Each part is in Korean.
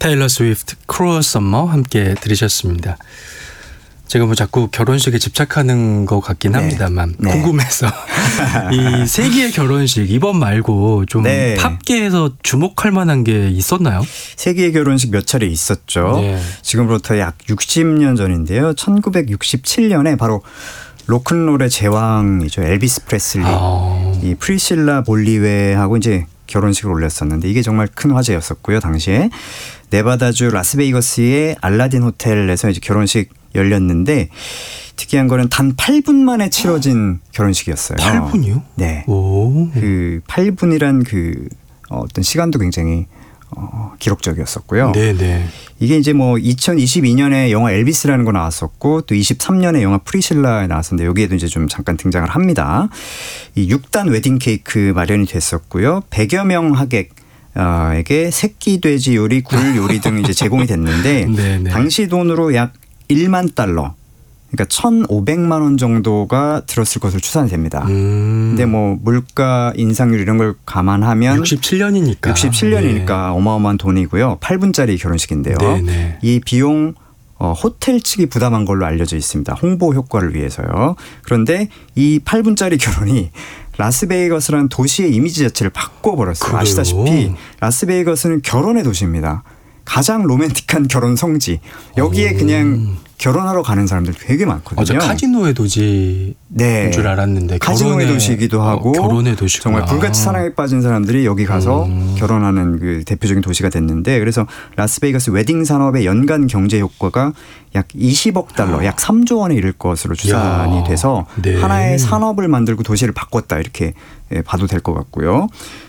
테일러 스위프트 크루얼 썸머 함께 들으셨습니다. 제가 뭐 자꾸 결혼식에 집착하는 것 같긴 합니다만 궁금해서 이 세기의 결혼식 이번 말고 좀 팝계에서 주목할 만한 게 있었나요? 세기의 결혼식 몇 차례 있었죠. 지금부터 약 60년 전인데요. 1967년에 바로 로큰롤의 제왕이죠. 엘비스 프레슬리, 이 프리실라 몰리웨하고 이제 결혼식을 올렸었는데 이게 정말 큰 화제였었고요. 당시에 네바다주 라스베이거스의 알라딘 호텔에서 이제 결혼식 열렸는데 특이한 거는 단 8분 만에 치러진 결혼식이었어요. 8분이요? 네. 그 8분이란 그 어떤 시간도 굉장히 기록적이었었고요. 네네. 이게 이제 뭐 2022년에 영화 엘비스라는 거 나왔었고 또 23년에 영화 프리실라에 나왔었는데 여기에도 이제 좀 잠깐 등장을 합니다. 이 6단 웨딩 케이크 마련이 됐었고요. 100여 명 하객에게 새끼 돼지 요리, 굴 요리 등 이제 제공이 됐는데 당시 돈으로 약 1만 달러. 그러니까 1,500만 원 정도가 들었을 것으로 추산이 됩니다. 근데 뭐 물가 인상률 이런 걸 감안하면 67년이니까 어마어마한 돈이고요. 8분짜리 결혼식인데요. 이 비용 호텔 측이 부담한 걸로 알려져 있습니다. 홍보 효과를 위해서요. 그런데 이 8분짜리 결혼이 라스베이거스라는 도시의 이미지 자체를 바꿔버렸어요. 그래요? 아시다시피 라스베이거스는 결혼의 도시입니다. 가장 로맨틱한 결혼 성지. 여기에 그냥 결혼하러 가는 사람들 되게 많거든요. 카지노의 도시인 줄 알았는데 카지노의 도시이기도 하고 결혼의 도시구나. 정말 불같이 사랑에 빠진 사람들이 여기 가서 결혼하는 그 대표적인 도시가 됐는데 그래서 라스베이거스 웨딩 산업의 연간 경제 효과가 약 20억 달러, 약 3조 원에 이를 것으로 추산이 돼서 하나의 산업을 만들고 도시를 바꿨다 이렇게 봐도 될 것 같고요.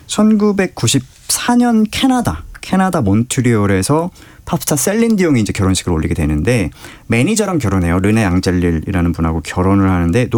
1994년 캐나다 몬트리올에서 팝스타 셀린 디옹이 이제 결혼식을 올리게 되는데 매니저랑 결혼해요. 르네 앙젤릴이라는 분하고 결혼을 하는데